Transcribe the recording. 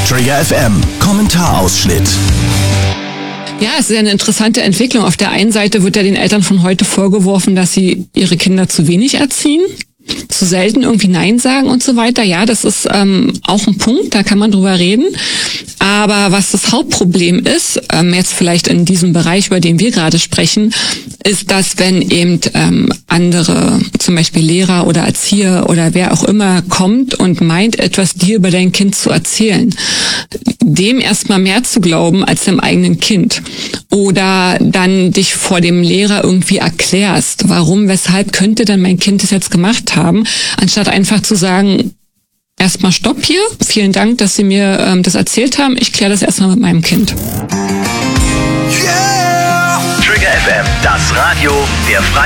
Trigger FM, Kommentarausschnitt. Ja, es ist ja eine interessante Entwicklung. Auf der einen Seite wird ja den Eltern von heute vorgeworfen, dass sie ihre Kinder zu wenig erziehen, zu selten irgendwie Nein sagen und so weiter. Ja, das ist auch ein Punkt, da kann man drüber reden. Aber was das Hauptproblem ist, jetzt vielleicht in diesem Bereich, über den wir gerade sprechen, ist, dass wenn eben andere, zum Beispiel Lehrer oder Erzieher oder wer auch immer kommt und meint, etwas dir über dein Kind zu erzählen, dem erstmal mehr zu glauben als dem eigenen Kind. Oder dann dich vor dem Lehrer irgendwie erklärst, warum, weshalb könnte denn mein Kind das jetzt gemacht haben, anstatt einfach zu sagen, erstmal Stopp hier, vielen Dank, dass Sie mir das erzählt haben, ich kläre das erstmal mit meinem Kind. Yeah! Trigger FM, das Radio der Freien